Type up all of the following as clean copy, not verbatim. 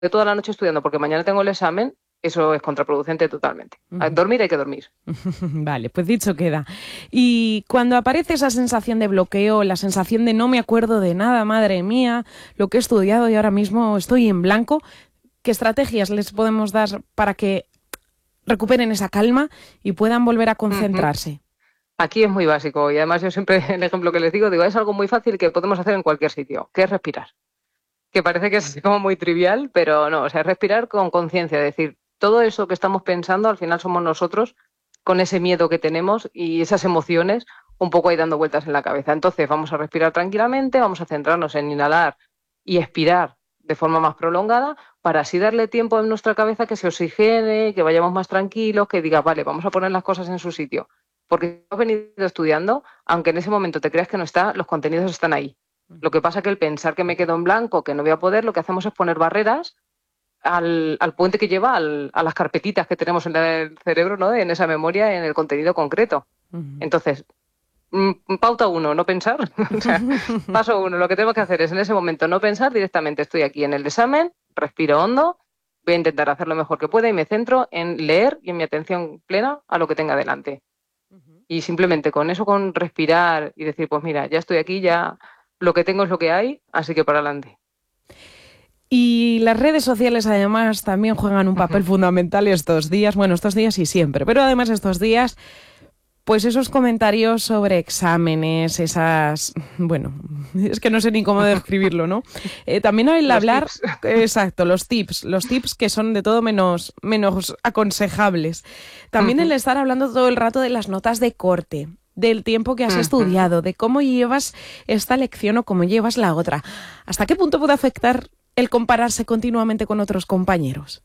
toda la noche estudiando porque mañana tengo el examen, eso es contraproducente totalmente. A Ujú. dormir hay que dormir. Vale, pues dicho queda. Y cuando aparece esa sensación de bloqueo, la sensación de no me acuerdo de nada, madre mía, lo que he estudiado y ahora mismo estoy en blanco, ¿qué estrategias les podemos dar para que recuperen esa calma y puedan volver a Ujú. concentrarse? Aquí es muy básico y además yo siempre el ejemplo que les digo, es algo muy fácil que podemos hacer en cualquier sitio, que es respirar. Que parece que es así como muy trivial, pero no, o sea, respirar con conciencia, es decir, todo eso que estamos pensando al final somos nosotros con ese miedo que tenemos y esas emociones un poco ahí dando vueltas en la cabeza. Entonces vamos a respirar tranquilamente, vamos a centrarnos en inhalar y expirar de forma más prolongada para así darle tiempo a nuestra cabeza que se oxigene, que vayamos más tranquilos, que diga, vale, vamos a poner las cosas en su sitio. Porque has venido estudiando, aunque en ese momento te creas que no está, los contenidos están ahí. Lo que pasa es que el pensar que me quedo en blanco, que no voy a poder, lo que hacemos es poner barreras al puente que lleva a las carpetitas que tenemos en el cerebro, ¿no? En esa memoria, en el contenido concreto. Ujú. Entonces, pauta uno, no pensar. O sea, paso uno, lo que tengo que hacer es en ese momento no pensar directamente. Estoy aquí en el examen, respiro hondo, voy a intentar hacer lo mejor que pueda y me centro en leer y en mi atención plena a lo que tenga delante. Ujú. Y simplemente con eso, con respirar y decir, pues mira, ya estoy aquí, ya lo que tengo es lo que hay, así que para adelante. Y las redes sociales además también juegan un papel fundamental estos días, bueno, estos días y siempre, pero además estos días, pues esos comentarios sobre exámenes, esas, bueno, es que no sé ni cómo describirlo, ¿no? También el Los hablar, tips. exacto, los tips que son de todo menos aconsejables. También el estar hablando todo el rato de las notas de corte, del tiempo que has estudiado, de cómo llevas esta lección o cómo llevas la otra. ¿Hasta qué punto puede afectar el compararse continuamente con otros compañeros?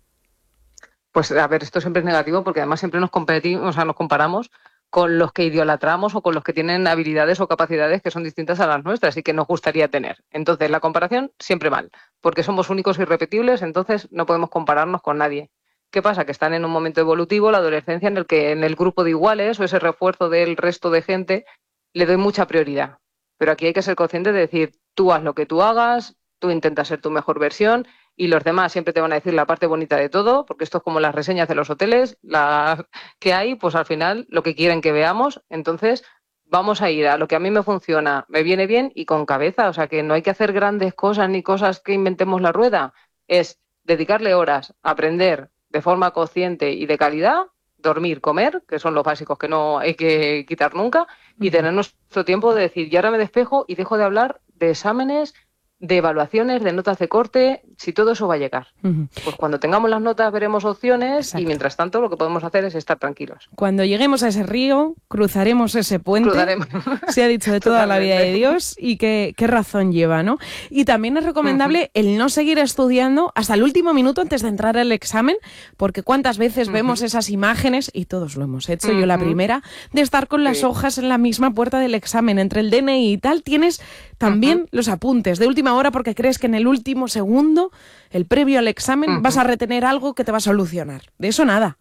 Pues a ver, esto siempre es negativo porque además siempre nos competimos, o sea, nos comparamos con los que idolatramos o con los que tienen habilidades o capacidades que son distintas a las nuestras y que nos gustaría tener. Entonces, la comparación siempre mal, porque somos únicos e irrepetibles, entonces no podemos compararnos con nadie. ¿Qué pasa? Que están en un momento evolutivo, la adolescencia, en el que en el grupo de iguales o ese refuerzo del resto de gente le doy mucha prioridad. Pero aquí hay que ser consciente de decir, tú haz lo que tú hagas, tú intentas ser tu mejor versión y los demás siempre te van a decir la parte bonita de todo, porque esto es como las reseñas de los hoteles, la que hay, pues al final lo que quieren que veamos. Entonces, vamos a ir a lo que a mí me funciona, me viene bien y con cabeza. O sea, que no hay que hacer grandes cosas ni cosas que inventemos la rueda. Es dedicarle horas a aprender de forma consciente y de calidad, dormir, comer, que son los básicos que no hay que quitar nunca, y Ujú. tener nuestro tiempo de decir, y ahora me despejo y dejo de hablar de exámenes, de evaluaciones, de notas de corte, si todo eso va a llegar. Ujú. Pues cuando tengamos las notas veremos opciones y Exacto. mientras tanto lo que podemos hacer es estar tranquilos. Cuando lleguemos a ese río, cruzaremos ese puente, Cruzaremos se ha dicho de toda la vida totalmente. de Dios y qué razón lleva, ¿no? Y también es recomendable el no seguir estudiando hasta el último minuto antes de entrar al examen, porque cuántas veces vemos esas imágenes, y todos lo hemos hecho, yo la primera, de estar con las Sí. hojas en la misma puerta del examen, entre el DNI y tal, tienes también los apuntes de última hora porque crees que en el último segundo, el previo al examen, vas a retener algo que te va a solucionar. De eso nada.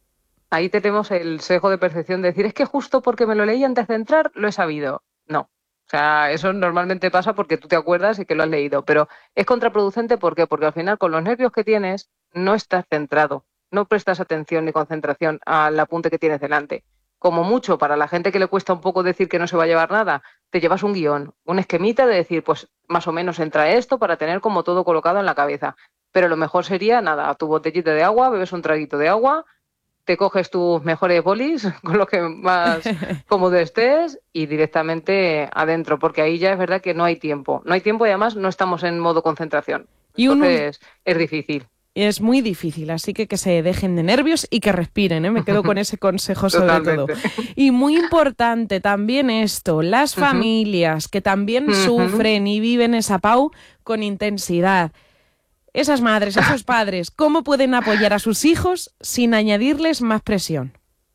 Ahí tenemos el sesgo de percepción de decir, es que justo porque me lo leí antes de entrar, lo he sabido. No. O sea, eso normalmente pasa porque tú te acuerdas y que lo has leído, pero es contraproducente, ¿por qué? Porque al final con los nervios que tienes no estás centrado, no prestas atención ni concentración al apunte que tienes delante. Como mucho, para la gente que le cuesta un poco decir que no se va a llevar nada, te llevas un guión, un esquemita de decir, pues más o menos entra esto para tener como todo colocado en la cabeza. Pero lo mejor sería, nada, tu botellita de agua, bebes un traguito de agua, te coges tus mejores bolis con los que más cómodo estés y directamente adentro, porque ahí ya es verdad que no hay tiempo. No hay tiempo y además no estamos en modo concentración. Y Entonces es difícil. es muy difícil, así que se dejen de nervios y que respiren, ¿eh? Me quedo con ese consejo sobre todo. Totalmente. Y muy importante también esto, las familias que también sufren y viven esa PAU con intensidad. Esas madres, esos padres, ¿cómo pueden apoyar a sus hijos sin añadirles más presión?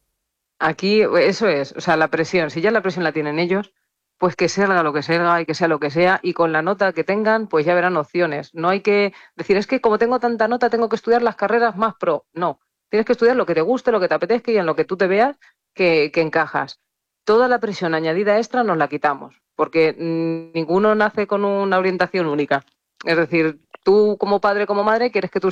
Aquí eso es, o sea, la presión, si ya la presión la tienen ellos, pues que salga lo que salga y que sea lo que sea, y con la nota que tengan, pues ya verán opciones. No hay que decir, es que como tengo tanta nota, tengo que estudiar las carreras más pro. No, tienes que estudiar lo que te guste, lo que te apetezca y en lo que tú te veas que encajas. Toda la presión añadida extra nos la quitamos, porque ninguno nace con una orientación única. Es decir, tú como padre, como madre, quieres que tus